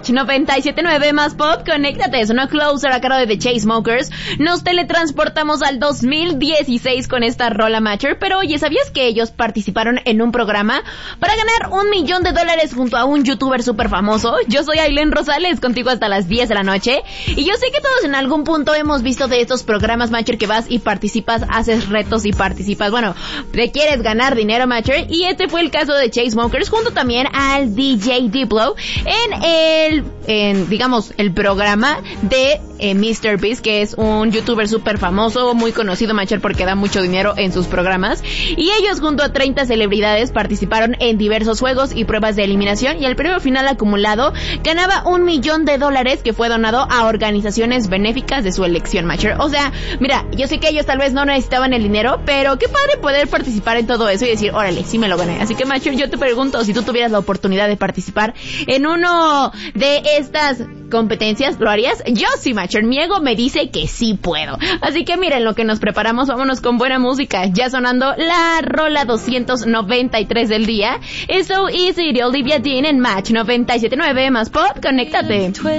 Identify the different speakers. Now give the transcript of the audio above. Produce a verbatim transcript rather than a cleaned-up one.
Speaker 1: Match noventa y siete punto nueve más pop, conéctate, es una closer a cargo de The Chainsmokers. Nos teletransportamos al dos mil dieciséis con esta rola Matcher, pero oye, ¿sabías que ellos participaron en un programa para ganar un millón de dólares junto a un youtuber súper famoso? Yo soy Aileen Rosales, contigo hasta las diez de la noche, y yo sé que todos en algún punto hemos visto de estos programas Matcher que vas y participas, haces retos y participas, bueno, te quieres ganar dinero Matcher, y este fue el caso de Chainsmokers junto también al D J Diplo en el, en, digamos, el programa de eh, míster Beast, que es un youtuber súper famoso, muy conocido Matcher porque da mucho dinero en sus programas, y ellos junto a treinta celebridades participaron en diversos juegos y pruebas de eliminación, y el premio final acumulado ganaba un millón de dólares que fue donado a organizaciones benéficas de su elección Matcher. O sea, mira, yo sé que ellos tal vez no necesitaban el dinero, pero qué padre poder participar en todo eso y decir, órale, sí me lo gané. Así que Matcher, yo te pregunto, si tú tuvieras la oportunidad de participar en uno de estas competencias, ¿lo harías? Yo sí, Matcher, mi ego me dice que sí puedo. Así que miren lo que nos preparamos, vámonos con buena música, ya sonando la rola doscientos noventa y tres del día. It's So Easy de Olivia Dean en Match noventa y siete punto nueve más pop, conéctate.